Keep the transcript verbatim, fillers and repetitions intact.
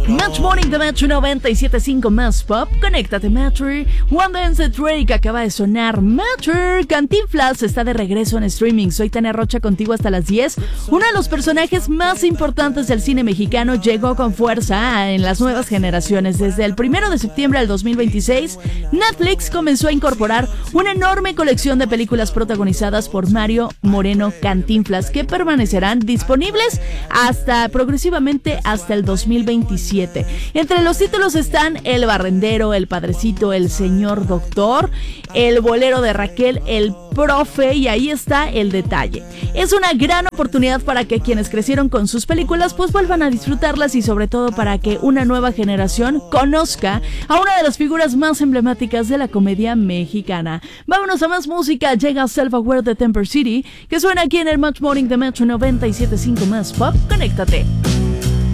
Match Morning de Metro noventa y siete punto cinco más pop. Conéctate, Metro. One Dance the Drake acaba de sonar. Metro. Cantinflas está de regreso en streaming. Soy Tania Rocha contigo hasta las diez. Uno de los personajes más importantes del cine mexicano llegó con fuerza en las nuevas generaciones. Desde el primero de septiembre del dos mil veintiséis, Netflix comenzó a incorporar una enorme colección de películas protagonizadas por Mario Moreno Cantinflas, que permanecerán disponibles hasta progresivamente hasta el dos mil veintisiete. Entre los títulos están El Barrendero, El Padrecito, El Señor Doctor, El Bolero de Raquel, El Profe, y ahí está el detalle. Es una gran oportunidad para que quienes crecieron con sus películas pues vuelvan a disfrutarlas, y sobre todo para que una nueva generación conozca a una de las figuras más emblemáticas de la comedia mexicana. Vámonos a más música. Llega Self-Aware de Temper City, que suena aquí en el Match Morning de Metro noventa y siete punto cinco más pop. Conéctate.